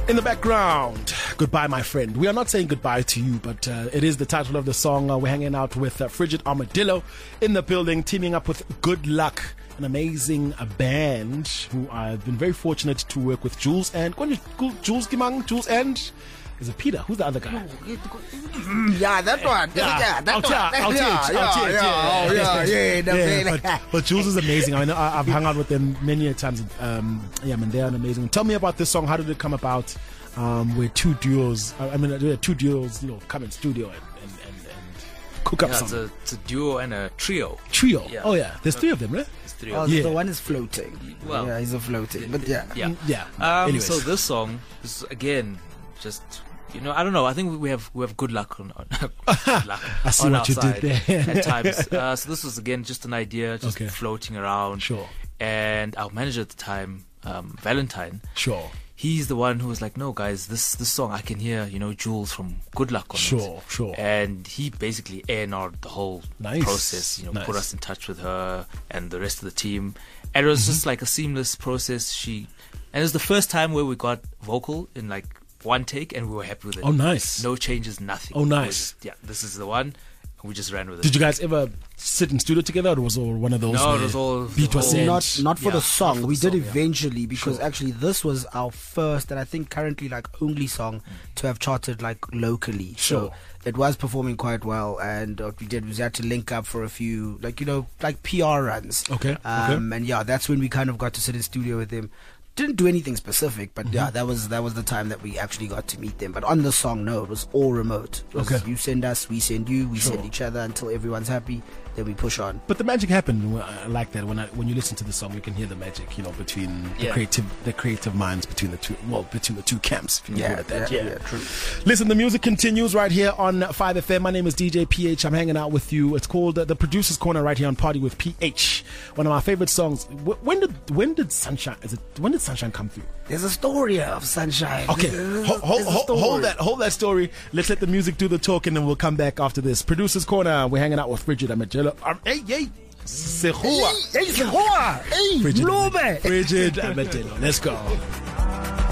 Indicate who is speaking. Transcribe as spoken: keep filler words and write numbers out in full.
Speaker 1: In the background, Goodbye My Friend. We are not saying goodbye to you, but uh, it is the title of the song. Uh, we're hanging out with uh, Frigid Armadillo in the building, teaming up with Good Luck, an amazing uh, band who I've been very fortunate to work with. Jules and Jules Kimang, Jules and is it Peter? Who's the other guy?
Speaker 2: Yeah, that one. Yeah, yeah that
Speaker 1: I'll
Speaker 2: one.
Speaker 1: I'll
Speaker 2: yeah, yeah,
Speaker 1: yeah,
Speaker 2: yeah, yeah, yeah, yeah,
Speaker 1: yeah, but, but Jules is amazing. I mean, I, I've hung out with them many a times. Um, yeah, man, they're amazing. Tell me about this song. How did it come about? Um, where two duos, I mean, there are two duos, you know, come in studio and, and, and, and cook up
Speaker 3: yeah,
Speaker 1: something.
Speaker 3: It's a, it's a duo and a trio.
Speaker 1: Trio?
Speaker 3: Yeah.
Speaker 1: Oh, yeah. There's three of them, right?
Speaker 3: There's three
Speaker 2: Oh,
Speaker 3: of them.
Speaker 1: Yeah.
Speaker 2: the one is floating.
Speaker 3: Well,
Speaker 2: yeah, he's a floating. But yeah.
Speaker 3: Yeah.
Speaker 1: Yeah.
Speaker 3: Um,
Speaker 1: Anyways.
Speaker 3: so this song is, again, just, you know, I don't know. I think we have we have good luck on, on, good luck
Speaker 1: I see
Speaker 3: on
Speaker 1: what
Speaker 3: our
Speaker 1: you
Speaker 3: side
Speaker 1: did there.
Speaker 3: at times. Uh, so this was, again, just an idea, just
Speaker 1: Okay.
Speaker 3: floating around.
Speaker 1: Sure.
Speaker 3: And our manager at the time, um, Valentine,
Speaker 1: Sure.
Speaker 3: he's the one who was like, no, guys, this this song, I can hear, you know, Jules from Good Luck on
Speaker 1: Sure,
Speaker 3: it.
Speaker 1: sure.
Speaker 3: And he basically A and R'd the whole
Speaker 1: Nice,
Speaker 3: process, you know,
Speaker 1: nice.
Speaker 3: put us in touch with her and the rest of the team. And it was
Speaker 1: Mm-hmm.
Speaker 3: just like a seamless process. She, and it was the first time where we got vocal in like one take and we were happy with it.
Speaker 1: Oh, nice.
Speaker 3: No changes, nothing.
Speaker 1: Oh,
Speaker 3: It was
Speaker 1: nice.
Speaker 3: just, yeah, this is the one. We just ran with it.
Speaker 1: Did you guys ever sit in studio together, or was it all one of those?
Speaker 3: No, it
Speaker 1: where
Speaker 3: was all-
Speaker 1: beat was
Speaker 3: all-
Speaker 1: sent?
Speaker 2: Not not for
Speaker 3: Yeah,
Speaker 2: the
Speaker 3: not
Speaker 2: song.
Speaker 3: for the
Speaker 2: we did
Speaker 3: song, yeah.
Speaker 2: eventually because
Speaker 1: Sure.
Speaker 2: actually this was our first and I think currently like only song to have charted like locally.
Speaker 1: Sure.
Speaker 2: So it was performing quite well, and what we did was we had to link up for a few like you know like P R runs.
Speaker 1: Okay,
Speaker 2: Um, and yeah, that's when we kind of got to sit in studio with him. Didn't do anything specific, but
Speaker 1: Mm-hmm.
Speaker 2: yeah, that was that was the time that we actually got to meet them. But on the song, no, it was all remote. It was
Speaker 1: Okay.
Speaker 2: You send us, we send you, we
Speaker 1: Sure.
Speaker 2: send each other until everyone's happy. Then we push on.
Speaker 1: But the magic happened. I like that when I, when you listen to the song, you can hear the magic, you know, between the
Speaker 3: Yeah.
Speaker 1: creative the creative minds between the two, well, between the two camps. If you can call it that.
Speaker 2: yeah, yeah, true.
Speaker 1: Listen, the music continues right here on five F M. My name is D J P H. I'm hanging out with you. It's called uh, The Producer's Corner right here on Party with P H. One of my favorite songs. Wh- When did when did Sunshine? Is it when did Sunshine come through?
Speaker 2: There's a story of Sunshine.
Speaker 1: Okay,
Speaker 2: There's a-
Speaker 1: hold, hold,
Speaker 2: there's a
Speaker 1: hold,
Speaker 2: story.
Speaker 1: hold that, hold that story. Let's let the music do the talking, and we'll come back after this. Producer's Corner. We're hanging out with Frigid Armadillo. Um, hey, hey, Sehua.
Speaker 2: Hey, Sehua. Hey,
Speaker 1: Frigid,
Speaker 2: Mlobe.
Speaker 1: Frigid Armadillo. Let's go.